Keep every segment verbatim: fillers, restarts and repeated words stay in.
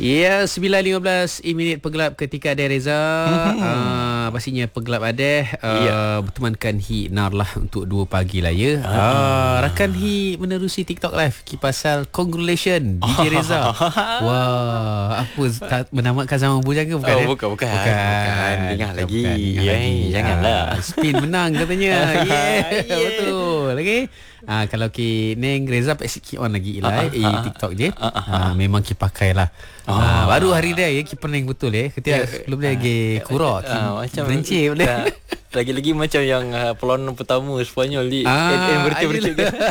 Ya, sembilan lima belas minit pegelap ketika ada Reza. Mm-hmm. Uh, pastinya pegelap ada uh, ya. Bertemankan Hi Nar lah untuk dua pagi lah ya. Uh, uh, rakan Hi menerusi TikTok live pasal congratulation D J Reza. Wah, apa tak menamatkan zaman bujang ke bukan? Oh, eh? bukan, bukan. Bukan. Dengar lagi. Bukan, dengar yeah, lagi. Janganlah. Uh, spin menang katanya. Yeah, yeah. Betul. Okay. Ah, kalau ki Neng Reza pak sikit on lagi Ilai uh, uh, uh, TikTok je. Uh, uh, uh. Ah, memang ki pakai lah. Oh. Ah, baru hari dia ya ki pening betul ya. Ketika yeah, sebelum dia lagi uh, kurang ki uh, macam berencik boleh. Uh, lagi-lagi macam yang uh, pelon pertama Sepanyol di ah, en bercik-bercik.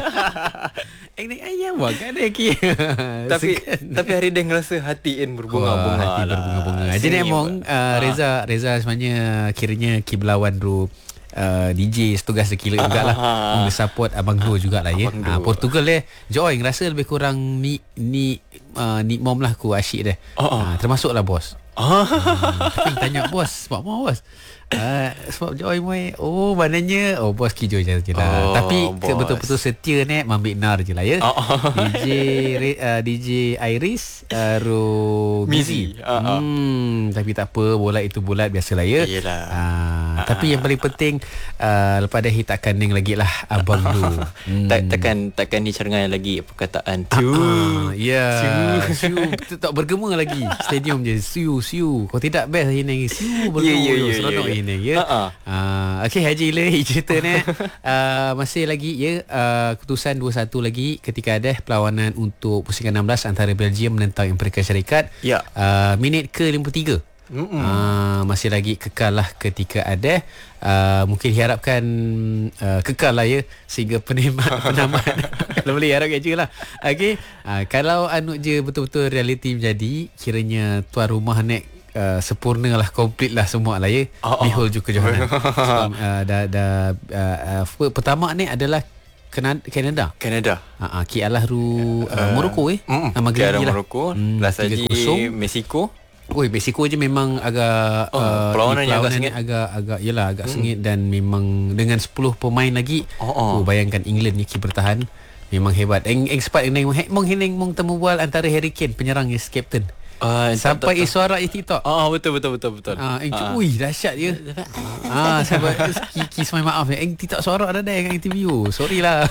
Eh ni ayam buat kan dia ki. Tapi tapi hari dia ngerasa hati en berbunga-bunga. Hati lah. berbunga-bunga. Jadi memang uh, Reza Reza sebenarnya kiranya ki berlawan ru Uh, D J setugas sekila jugalah uh, support Abang Do jugalah ya. Uh, Portugal eh join rasa lebih kurang ni ni uh, ni mom lah ku asyik dia. Uh, uh. Uh, termasuklah bos. Uh, tapi tanya bos, sebab apa bos? Uh, sebab join moi. Oh, maknanya oh bos ki join je lah. Oh, tapi ke, betul-betul setia ni Mambik Nar je lah ya. Uh, uh. D J uh, D J Iris uh, Ro Mizi. Uh, uh. Hmm, tapi tak apa, bolat itu bolat biasalah ya. Iyalah. Uh, uh, tapi yang paling penting uh, lepas dah hit takkan Neng lagi lah Abang Du. hmm. tak, takkan takkan dicerengai lagi perkataan tu. Uh, ya. Siu tak bergema lagi. Stadium je siu siu. Kalau tidak best hari Neng siu bergema. Yeah, yeah, yeah, seronok yeah, yeah. ini ya. Uh-uh. Uh, okey Haji Ilahi cerita ni uh, masih lagi ya uh, keputusan dua satu lagi ketika ada perlawanan untuk pusingan enam belas antara Belgium menentang Amerika Syarikat. Ya. Yeah. Uh, minit ke lima puluh tiga. Uh, masih lagi kekal lah ketika ada uh, mungkin diharapkan uh, kekal lah ya sehingga penamat penamat kalau boleh harapkan je lah. Okay. Uh, kalau anu je betul-betul realiti menjadi kiranya tuan rumah nek uh, sempurna lah, komplit lah semua lah ya. Oh, Bihol juga kejohanan. uh, dah, dah, uh, uh, pertama ni adalah Kanada. Kanada. Ah, uh, Ki Allah ru uh, uh, Morocco eh. Uh, Nama Ki Allah Morocco. Hmm, Last lagi Mexico. Oi, Mexico je memang agak oh, uh, perlawanan agak sengit agak agak yalah agak hmm. sengit dan memang dengan sepuluh pemain lagi. Oh, oh. oh bayangkan England ni ki bertahan memang hebat. Eng eng sempat neng mong heneng mong temu bual antara Harry Kane penyerang is captain. Uh, sampai tak, tak, suara di TikTok. Ah oh, betul betul betul betul. Ah eng uh. ui dahsyat je. ah sahabat ki semai maaf ya. Eng TikTok suara ada dah yang interview. Sorry lah.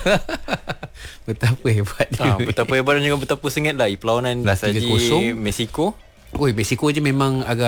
Betapa hebat dia. Ah, betapa hebat dan juga betapa sengit lah perlawanan last lagi Mexico. Oi, Mexico je memang agak